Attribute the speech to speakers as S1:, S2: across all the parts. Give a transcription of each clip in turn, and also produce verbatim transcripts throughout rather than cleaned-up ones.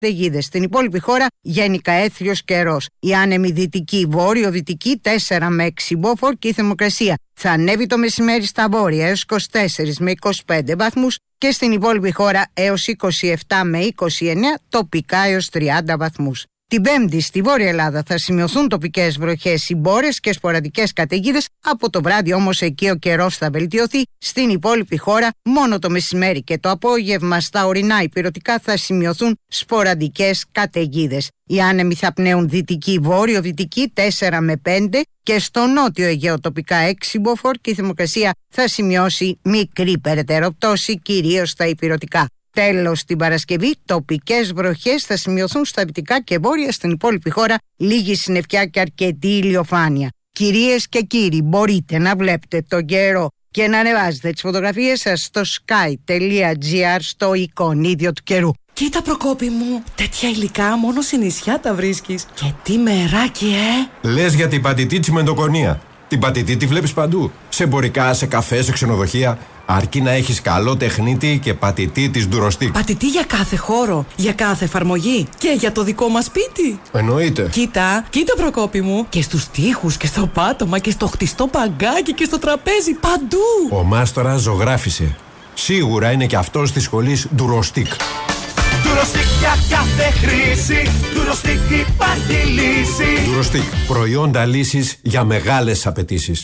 S1: καταιγίδες. Στην υπόλοιπη χώρα γενικά έθριος καιρός. Η άνεμη δυτική, βόρειο-δυτική τέσσερα με έξι μποφόρ και η θερμοκρασία θα ανέβει το μεσημέρι στα βόρεια έως είκοσι τέσσερα με είκοσι πέντε βαθμούς και στην υπόλοιπη χώρα έως είκοσι επτά με είκοσι εννέα, τοπικά έως τριάντα βαθμούς. Την Πέμπτη στη Βόρεια Ελλάδα θα σημειωθούν τοπικές βροχές, συμπόρες και σποραδικές καταιγίδες. Από το βράδυ όμως εκεί ο καιρός θα βελτιωθεί. Στην υπόλοιπη χώρα μόνο το μεσημέρι και το απόγευμα στα ορεινά υπηρετικά θα σημειωθούν σποραδικές καταιγίδες. Οι άνεμοι θα πνέουν δυτική, βόρειο-δυτική τέσσερα με πέντε και στο νότιο Αιγαίο τοπικά έξι μποφόρ και η θερμοκρασία θα σημειώσει μικρή περαιτέρω πτώση, κυρίως στα υπηρετικά. Τέλος, την Παρασκευή τοπικές βροχές θα σημειωθούν στα δυτικά και βόρεια, στην υπόλοιπη χώρα λίγη συννεφιά και αρκετή ηλιοφάνεια. Κυρίες και κύριοι, μπορείτε να βλέπετε τον καιρό και να ανεβάζετε τις φωτογραφίες σας στο sky τελεία gr, στο εικονίδιο του καιρού.
S2: Κοίτα Προκόπη μου, τέτοια υλικά μόνο σε νησιά τα βρίσκεις. Και τι μεράκι, ε!
S3: Λες για την πατητή τσιμεντοκονία. Την πατητή τη βλέπεις παντού. Σε εμπορικά, σε καφέ, σε ξενοδοχεία. Αρκεί να έχεις καλό τεχνίτη και πατητή της Ντουροστίκ.
S2: Πατητή για κάθε χώρο, για κάθε εφαρμογή και για το δικό μας σπίτι.
S3: Εννοείται.
S2: Κοίτα, κοίτα Προκόπη μου. Και στους τοίχους και στο πάτωμα και στο χτιστό παγκάκι και στο τραπέζι, παντού.
S3: Ο μάστορας ζωγράφισε. Σίγουρα είναι και αυτός της σχολής Ντουροστίκ.
S4: Ντουροστίκ για κάθε χρήση. Ντουροστίκ υπάρχει λύση.
S3: Ντουροστίκ. Προϊόντα λύσης για μεγάλες απαιτήσεις.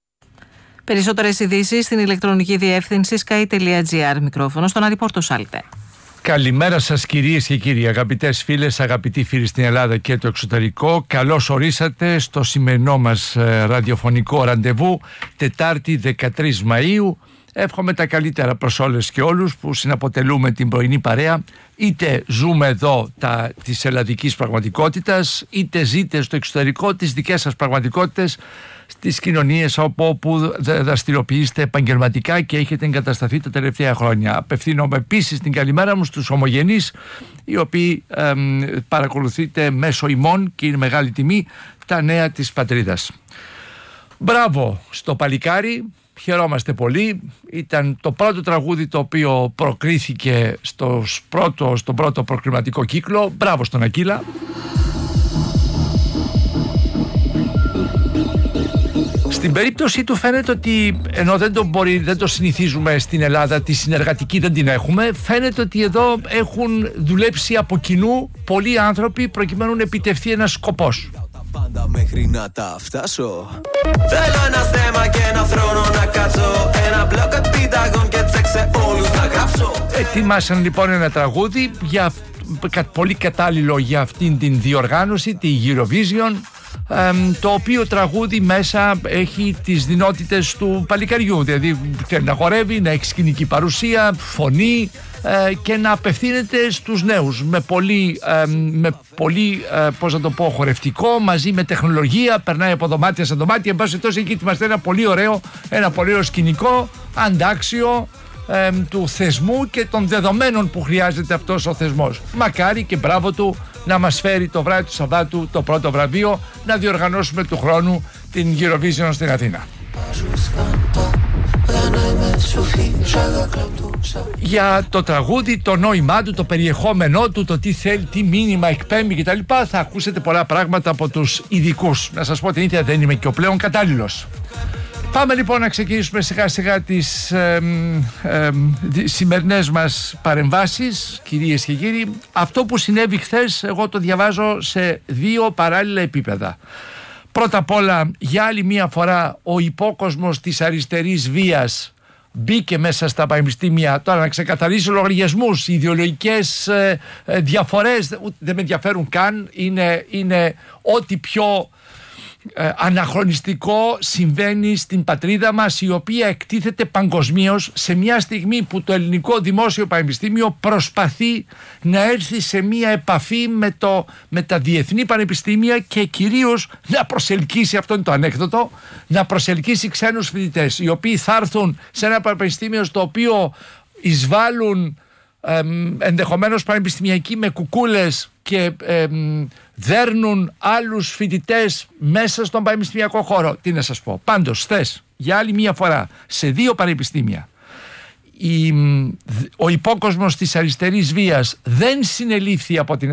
S5: Περισσότερες ειδήσεις στην ηλεκτρονική διεύθυνση sky τελεία gr. Μικρόφωνο στον Άρη Πόρτο Σάλτε.
S6: Καλημέρα σας κυρίες και κύριοι, αγαπητές φίλες, αγαπητοί φίλοι στην Ελλάδα και το εξωτερικό. Καλώς ορίσατε στο σημερινό μας ε, ραδιοφωνικό ραντεβού, Τετάρτη δεκατρείς Μαΐου. Εύχομαι τα καλύτερα προς όλες και όλους που συναποτελούμε την πρωινή παρέα. Είτε ζούμε εδώ τα, της ελλαδικής πραγματικότητας, είτε ζείτε στο εξωτερικό τις δικές σας πραγματικότητες, στις κοινωνίες όπου δραστηριοποιείστε επαγγελματικά και έχετε εγκατασταθεί τα τελευταία χρόνια. Απευθύνομαι επίσης την καλημέρα μου στους ομογενείς, οι οποίοι εμ, παρακολουθείτε μέσω ημών και είναι μεγάλη τιμή τα νέα της πατρίδας. Μπράβο στο παλικάρι. Χαιρόμαστε πολύ. Ήταν το πρώτο τραγούδι το οποίο προκρίθηκε στο πρώτο, στον πρώτο προκριματικό κύκλο. Μπράβο στον Ακύλα. Στην περίπτωση του φαίνεται ότι, ενώ δεν το, μπορεί, δεν το συνηθίζουμε στην Ελλάδα, τη συνεργατική δεν την έχουμε, φαίνεται ότι εδώ έχουν δουλέψει από κοινού πολλοί άνθρωποι προκειμένου να επιτευχθεί ένας σκοπός.
S4: Πάντα μέχρι να τα φτάσω. Θέλω ένα θέμα και ένα θρόνο να κάτσω. Ένα μπλοκ επιταγών και τσέξε όλους να γράψω.
S6: Ετοιμάσαν λοιπόν ένα τραγούδι για, πολύ κατάλληλο για αυτήν την διοργάνωση, τη Eurovision, ε, το οποίο τραγούδι μέσα έχει τις δυνότητες του παλικαριού, δηλαδή να χορεύει, να έχει σκηνική παρουσία, φωνή ε, και να απευθύνεται στους νέους με πολύ, ε, με πολύ ε, πώς να το πω, χορευτικό, μαζί με τεχνολογία, περνάει από δωμάτια σε δωμάτια. Εν πάση περιπτώσει, εκεί ετοιμαστεί ένα πολύ ωραίο, ένα πολύ ωραίο σκηνικό, αντάξιο ε, του θεσμού και των δεδομένων που χρειάζεται αυτός ο θεσμός. Μακάρι και μπράβο του να μας φέρει το βράδυ του Σαββάτου το πρώτο βραβείο, να διοργανώσουμε του χρόνου την Eurovision στην Αθήνα. Για το τραγούδι, το νόημά του, το περιεχόμενό του, το τι θέλει, τι μήνυμα εκπέμπει κτλ. Θα ακούσετε πολλά πράγματα από τους ειδικούς. Να σας πω την ίδια, δεν είμαι και ο πλέον κατάλληλος. Πάμε λοιπόν να ξεκινήσουμε σιγά σιγά τις ε, ε, ε, σημερινές μας παρεμβάσεις, κυρίες και κύριοι. Αυτό που συνέβη χθες, εγώ το διαβάζω σε δύο παράλληλα επίπεδα. Πρώτα απ' όλα, για άλλη μία φορά, ο υπόκοσμος της αριστερής βίας μπήκε μέσα στα πανεπιστήμια. Τώρα να ξεκαθαρίσει λογαριασμούς, ιδεολογικές ε, ε, διαφορές δεν με ενδιαφέρουν καν. Είναι, είναι ό,τι πιο ε, αναχρονιστικό συμβαίνει στην πατρίδα μας, η οποία εκτίθεται παγκοσμίως σε μια στιγμή που το ελληνικό δημόσιο πανεπιστήμιο προσπαθεί να έρθει σε μια επαφή με, το, με τα διεθνή πανεπιστήμια και κυρίως να προσελκύσει, αυτό είναι το ανέκδοτο, να προσελκύσει ξένους φοιτητές, οι οποίοι θα έρθουν σε ένα πανεπιστήμιο στο οποίο εισβάλλουν ε, ενδεχομένως πανεπιστημιακοί με κουκούλες και ε, δέρνουν άλλους φοιτητές μέσα στον πανεπιστημιακό χώρο. Τι να σας πω. Πάντως, χθες, για άλλη μία φορά, σε δύο πανεπιστήμια, η, ο υπόκοσμος της αριστερής βίας δεν συνελήφθη από την